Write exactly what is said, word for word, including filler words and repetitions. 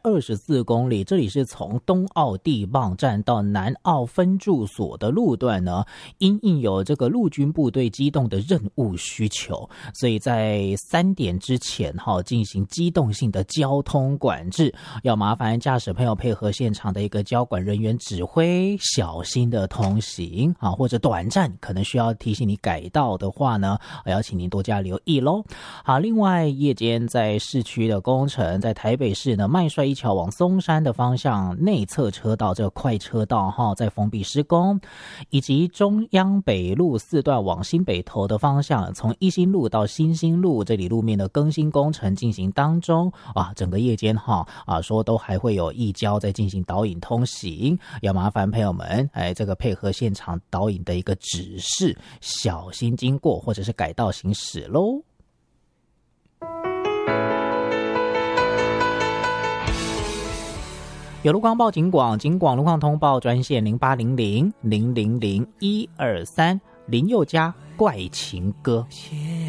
二十四公里，这里是从东澳地磅站到南澳分驻所的路段呢，因应有这个陆军部队机动的任务需求，所以在三点之前哈进行机动性的交通管制，要麻烦驾驶朋友配合现场的一个交管人员指挥，小心的通行啊，或者短暂可能需要提醒你改道的话呢，我要请您多加留意咯。好，另外夜间在市区的工程，在台北市呢麦帅一桥往松山的方向内侧车道这个快车道哈在封闭施工，以及中央北路四段往新北投的方向，从一心路到新兴路这里路面的更新工程进行当中啊，整个夜间哈啊说都还会有一交在进行导引通行，要麻烦朋友们哎这个配合现场导引的一个指示，小心经过或者是改道行驶咯。有路况报警广，警广路况通报专线零八零零零零零一二三，林宥嘉怪情歌。